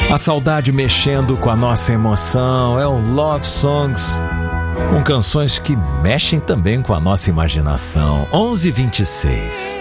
A saudade mexendo com a nossa emoção, é o Love Songs, com canções que mexem também com a nossa imaginação. 11h26.